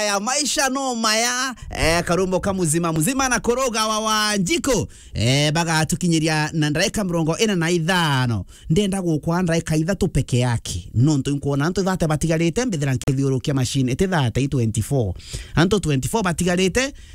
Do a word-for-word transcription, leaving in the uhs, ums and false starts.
maya maisha no maya eh karumbo kamuzima muzima na koroga wa Wanjiko eh baga tukinyiria na ndaika mirongo ina na ithano ndenda gukwa ndaika ithatu peke yake nonto nkuona anto thate batigarite mbithira nkithiurukia machine ite thate twenty-four anto twenty-four batigarite